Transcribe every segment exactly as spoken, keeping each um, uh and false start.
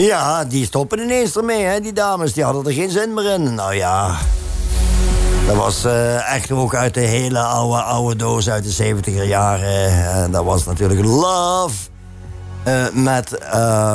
Ja, die stoppen ineens ermee, hè, die dames. Die hadden er geen zin meer in. Nou ja... Dat was uh, echt ook uit de hele oude, oude doos uit de zeventiger jaren. Uh, dat was natuurlijk Love. Uh, met... Uh,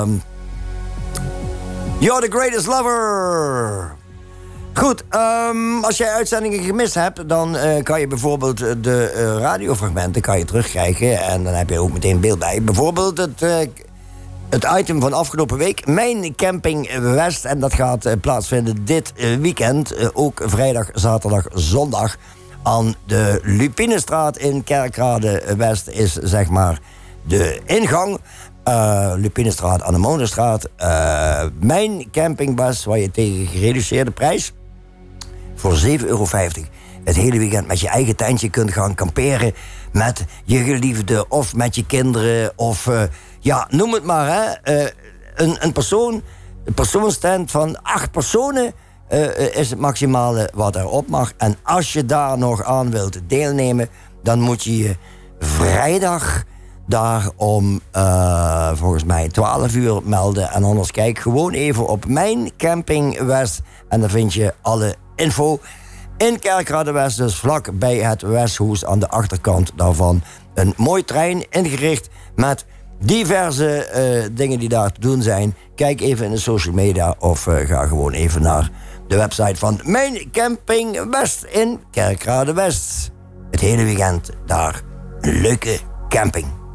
You're the Greatest Lover. Goed, um, als jij uitzendingen gemist hebt... dan uh, kan je bijvoorbeeld de uh, radiofragmenten kan je terugkrijgen. En dan heb je ook meteen beeld bij. Bijvoorbeeld het... Uh, Het item van afgelopen week, Mijn Camping West. En dat gaat uh, plaatsvinden dit uh, weekend. Uh, ook vrijdag, zaterdag, zondag. Aan de Lupinestraat in Kerkrade West is zeg maar de ingang. Uh, Lupinestraat aan de Molenstraat. Uh, Mijn Camping West, waar je tegen gereduceerde prijs... voor zeven euro vijftig het hele weekend met je eigen tentje kunt gaan kamperen... met je geliefde of met je kinderen of... Uh, Ja, noem het maar, hè. Uh, een, een persoon, een persoonstent van acht personen... Uh, is het maximale wat erop mag. En als je daar nog aan wilt deelnemen... dan moet je je vrijdag daar om, uh, volgens mij, twaalf uur melden. En anders kijk gewoon even op Mijn Camping West... en dan vind je alle info in Kerkrade West. Dus vlak bij het Westhoes aan de achterkant daarvan. Een mooi trein ingericht met... diverse uh, dingen die daar te doen zijn. Kijk even in de social media of uh, ga gewoon even naar de website van Mijn Camping West in Kerkrade West. Het hele weekend daar een leuke camping.